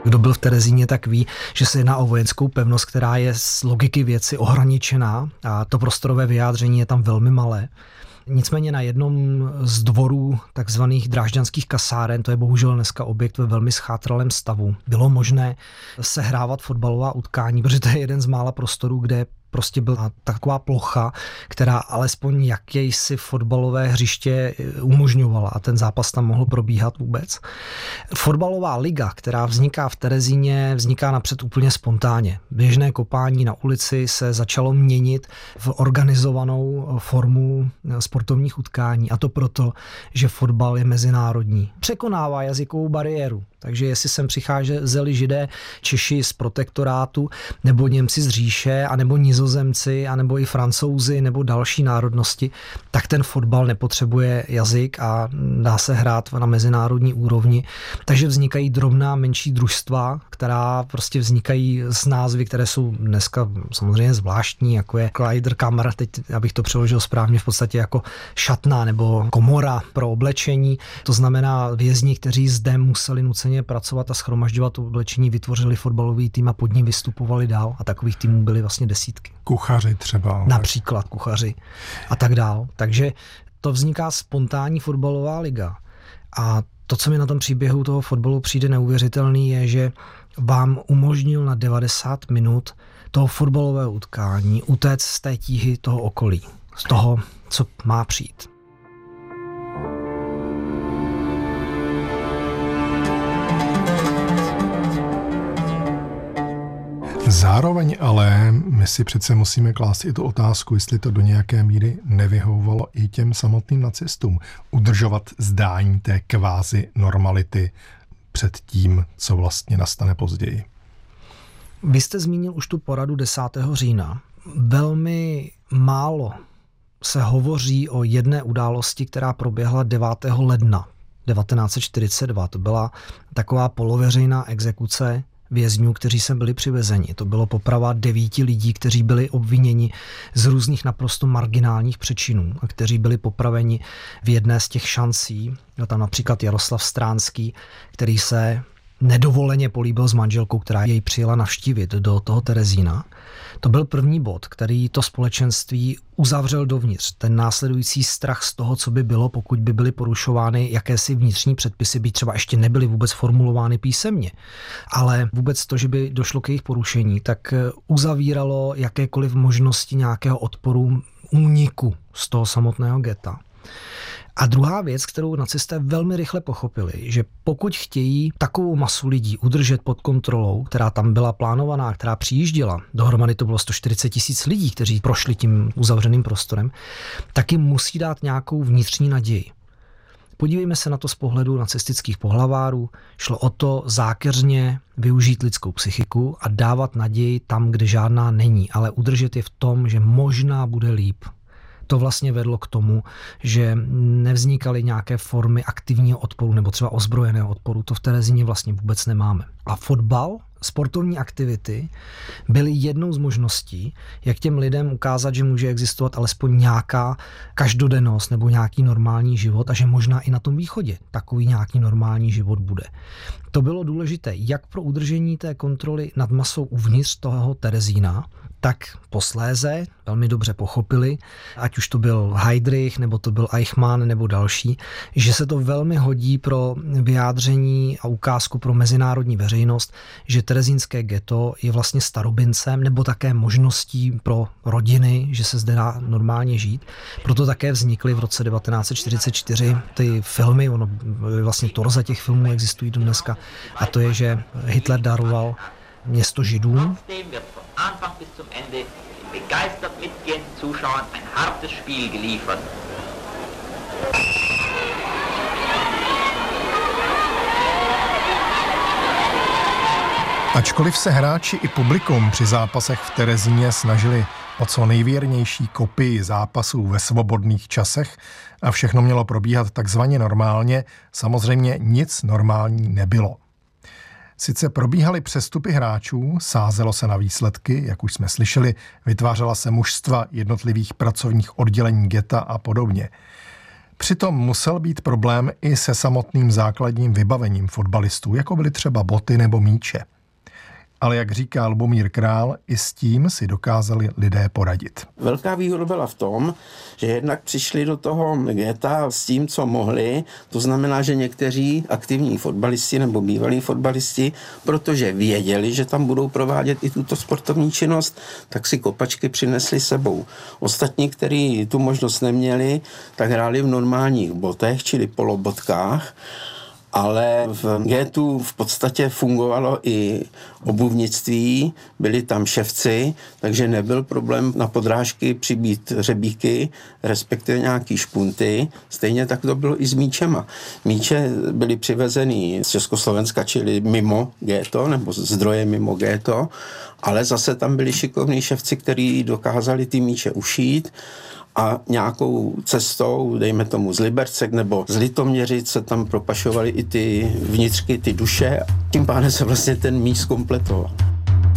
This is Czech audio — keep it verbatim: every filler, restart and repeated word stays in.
Kdo byl v Terezíně, tak ví, že se jedná o vojenskou pevnost, která je z logiky věci ohraničená a to prostorové vyjádření je tam velmi malé. Nicméně na jednom z dvorů takzvaných drážďanských kasáren, to je bohužel dneska objekt ve velmi schátralém stavu, bylo možné sehrávat fotbalová utkání, protože to je jeden z mála prostorů, kde prostě byla taková plocha, která alespoň jakési fotbalové hřiště umožňovala a ten zápas tam mohl probíhat vůbec. Fotbalová liga, která vzniká v Terezíně, vzniká napřed úplně spontánně. Běžné kopání na ulici se začalo měnit v organizovanou formu sportovních utkání a to proto, že fotbal je mezinárodní. Překonává jazykovou bariéru. Takže jestli sem přicházeli Židé, Češi z protektorátu, nebo Němci z říše, anebo Nizozemci, anebo i Francouzi, nebo další národnosti, tak ten fotbal nepotřebuje jazyk a dá se hrát na mezinárodní úrovni. Takže vznikají drobná menší družstva, která prostě vznikají z názvy, které jsou dneska samozřejmě zvláštní, jako je Kleiderkammer, teď abych to přeložil správně, v podstatě jako šatna nebo komora pro oblečení. To znamená vězni, kteří zde museli nuceně pracovat a shromažďovat oblečení, vytvořili fotbalový tým a pod ním vystupovali dál a takových týmů byly vlastně desítky. Kuchaři třeba. Například kuchaři a tak dál. Takže to vzniká spontánní fotbalová liga. A to, co mi na tom příběhu toho fotbalu přijde neuvěřitelný, je, že vám umožnil na devadesát minut toho fotbalového utkání utéct z té tíhy toho okolí, z toho, co má přijít. Zároveň ale my si přece musíme klást i tu otázku, jestli to do nějaké míry nevyhovovalo i těm samotným nacistům. Udržovat zdání té kvázi normality před tím, co vlastně nastane později. Vy jste zmínil už tu poradu desátého října. Velmi málo se hovoří o jedné události, která proběhla devátého ledna devatenáct set čtyřicet dva. To byla taková poloveřejná exekuce vězňů, kteří sem byli přivezeni. To bylo poprava devíti lidí, kteří byli obviněni z různých naprosto marginálních přečinů a kteří byli popraveni v jedné z těch šancí. Byl tam například Jaroslav Stránský, který se nedovoleně políbil s manželkou, která jej přijela navštívit do toho Terezína. To byl první bod, který to společenství uzavřel dovnitř. Ten následující strach z toho, co by bylo, pokud by byly porušovány jakési vnitřní předpisy, by třeba ještě nebyly vůbec formulovány písemně. Ale vůbec to, že by došlo k jejich porušení, tak uzavíralo jakékoliv možnosti nějakého odporu, úniku z toho samotného geta. A druhá věc, kterou nacisté velmi rychle pochopili, že pokud chtějí takovou masu lidí udržet pod kontrolou, která tam byla plánovaná, která přijížděla, dohromady to bylo sto čtyřicet tisíc lidí, kteří prošli tím uzavřeným prostorem, tak jim musí dát nějakou vnitřní naději. Podívejme se na to z pohledu nacistických pohlavárů. Šlo o to zákeřně využít lidskou psychiku a dávat naději tam, kde žádná není, ale udržet je v tom, že možná bude líp. To vlastně vedlo k tomu, že nevznikaly nějaké formy aktivního odporu nebo třeba ozbrojeného odporu. To v Terezíně vlastně vůbec nemáme. A fotbal, sportovní aktivity byly jednou z možností, jak těm lidem ukázat, že může existovat alespoň nějaká každodennost nebo nějaký normální život a že možná i na tom východě takový nějaký normální život bude. To bylo důležité jak pro udržení té kontroly nad masou uvnitř toho Terezína, tak posléze velmi dobře pochopili, ať už to byl Heydrich, nebo to byl Eichmann, nebo další, že se to velmi hodí pro vyjádření a ukázku pro mezinárodní veřejnost, že terezínské ghetto je vlastně starobincem, nebo také možností pro rodiny, že se zde dá normálně žít. Proto také vznikly v roce devatenáct set čtyřicet čtyři ty filmy, ono vlastně torza těch filmů existují do dneska, a to je, že Hitler daroval město Židům. Anfang bis zum Ende begeistert mitgehenden Zuschauern ein hartes Spiel geliefert. Ačkoliv se hráči i publikum při zápasech v Terezíně snažili o co nejvěrnější kopii zápasů ve svobodných časech a všechno mělo probíhat takzvaně normálně, samozřejmě nic normální nebylo. Sice probíhaly přestupy hráčů, sázelo se na výsledky, jak už jsme slyšeli, vytvářela se mužstva jednotlivých pracovních oddělení geta a podobně. Přitom musel být problém i se samotným základním vybavením fotbalistů, jako byly třeba boty nebo míče. Ale jak říká Lubomír Král, i s tím si dokázali lidé poradit. Velká výhoda byla v tom, že jednak přišli do toho geta s tím, co mohli. To znamená, že někteří aktivní fotbalisti nebo bývalí fotbalisti, protože věděli, že tam budou provádět i tuto sportovní činnost, tak si kopačky přinesli sebou. Ostatní, kteří tu možnost neměli, tak hráli v normálních botech, čili polobotkách. Ale v getu v podstatě fungovalo i obuvnictví, byli tam ševci, takže nebyl problém na podrážky přibít řebíky, respektive nějaký špunty. Stejně tak to bylo i s míčema. Míče byly přivezeny z Československa, čili mimo geto, nebo zdroje mimo geto, ale zase tam byli šikovní ševci, kteří dokázali ty míče ušít. A nějakou cestou, dejme tomu z Liberce nebo z Litoměřic, se tam propašovaly i ty vnitřky, ty duše. Tím pádem se vlastně ten míč zkompletoval.